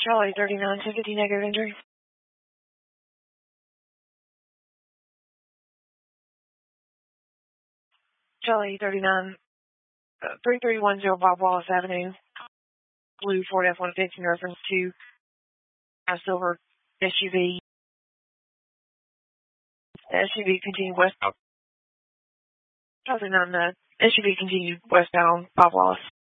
Charlie 39, 250 negative injury. Charlie 39, 3310 Bob Wallace Avenue, blue Ford F-150 in reference to a silver SUV. The SUV continued westbound. Charlie 39, the SUV continued westbound Bob Wallace.